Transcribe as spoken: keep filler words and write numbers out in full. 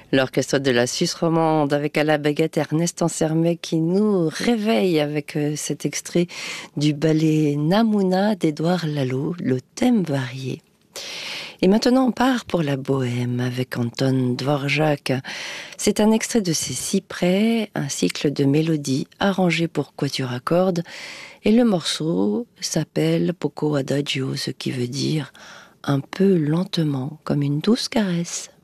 L'orchestre de la Suisse romande avec à la baguette Ernest Ansermet qui nous réveille avec euh, cet extrait du ballet Namouna d'Édouard Lalo, le thème varié. Et maintenant on part pour la bohème avec Anton Dvorak. C'est un extrait de ses Cyprès, un cycle de mélodies arrangées pour quatuor à cordes, et le morceau s'appelle Poco Adagio, ce qui veut dire un peu lentement, comme une douce caresse.